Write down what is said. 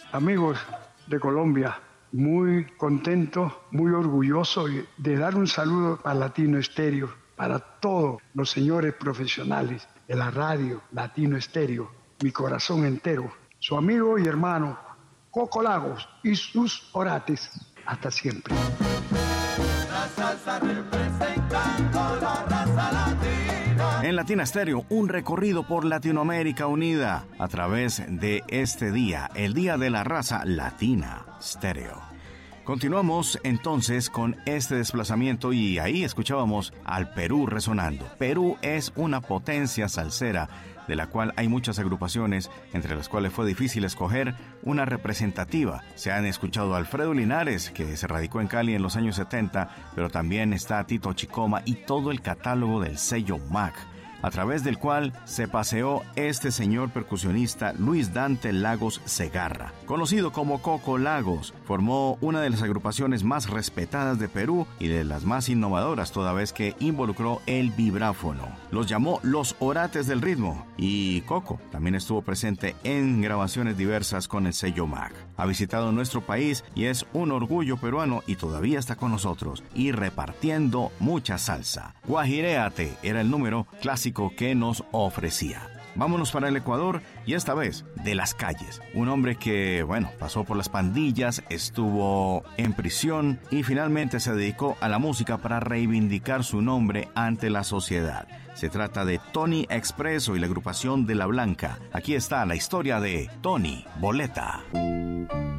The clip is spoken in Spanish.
Amigos de Colombia, muy contento, muy orgulloso de dar un saludo a Latino Estéreo, para todos los señores profesionales de la radio Latino Estéreo, mi corazón entero, su amigo y hermano Coco Lagos y sus orates. Hasta siempre. La salsa representando la raza latina. En Latina Stereo, un recorrido por Latinoamérica unida a través de este día, el Día de la Raza Latina Stereo. Continuamos entonces con este desplazamiento y ahí escuchábamos al Perú resonando. Perú es una potencia salsera de la cual hay muchas agrupaciones, entre las cuales fue difícil escoger una representativa. Se han escuchado a Alfredo Linares, que se radicó en Cali en los años 70, pero también está Tito Chicoma y todo el catálogo del sello MAC, a través del cual se paseó este señor percusionista Luis Dante Lagos Segarra. Conocido como Coco Lagos, formó una de las agrupaciones más respetadas de Perú y de las más innovadoras, toda vez que involucró el vibráfono. Los llamó los Orates del Ritmo, y Coco también estuvo presente en grabaciones diversas con el sello MAC. Ha visitado nuestro país y es un orgullo peruano y todavía está con nosotros y repartiendo mucha salsa. Guajiréate era el número clásico que nos ofrecía. Vámonos para el Ecuador y esta vez de las calles. Un hombre que, pasó por las pandillas, estuvo en prisión y finalmente se dedicó a la música para reivindicar su nombre ante la sociedad. Se trata de Tony Expreso y la agrupación de La Blanca. Aquí está la historia de Tony Boleta.